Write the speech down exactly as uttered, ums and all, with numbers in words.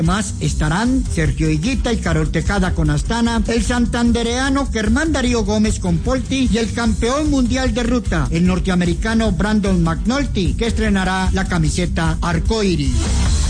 Además estarán Sergio Higuita y Carol Tejada con Astana, el santandereano Germán Darío Gómez con Polti y el campeón mundial de ruta, el norteamericano Brandon McNulty, que estrenará la camiseta arcoíris.